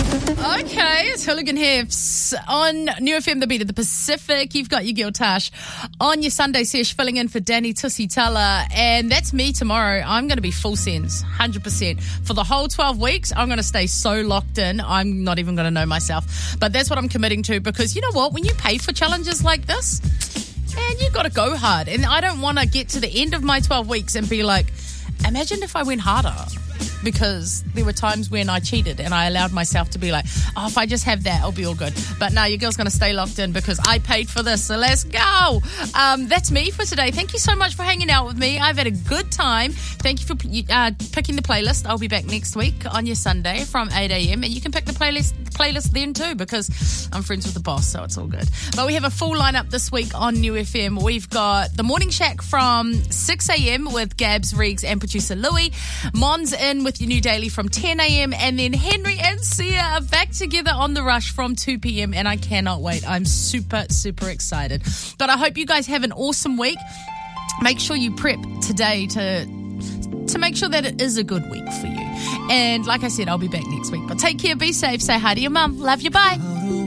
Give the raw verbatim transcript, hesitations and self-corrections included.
Okay, it's Hooligan Hefts on New F M, the beat of the Pacific. You've got your girl Tash on your Sunday sesh, filling in for Danny Tusitala, and that's me tomorrow. I'm going to be full sends, one hundred percent. For the whole twelve weeks, I'm going to stay so locked in, I'm not even going to know myself. But that's what I'm committing to, because you know what? When you pay for challenges like this, man, you've got to go hard. And I don't want to get to the end of my twelve weeks and be like, imagine if I went harder. Because there were times when I cheated and I allowed myself to be like, oh, if I just have that, I'll be all good. But now your girl's going to stay locked in because I paid for this, so let's go. Um, that's me for today. Thank you so much for hanging out with me. I've had a good time. Thank you for uh, picking the playlist. I'll be back next week on your Sunday from eight a.m. And you can pick the playlist playlist then too, because I'm friends with the boss, so it's all good. But we have a full lineup this week on New F M. We've got the Morning Shack from six a.m. with Gabs, Riggs and producer Louie. Mon's in with your new daily from ten a.m. and then Henry and Sia are back together on The Rush from two p.m. and I cannot wait. I'm super, super excited. But I hope you guys have an awesome week. Make sure you prep today to to make sure that it is a good week for you. And like I said, I'll be back next week. But take care, be safe, say hi to your mum. Love you, bye.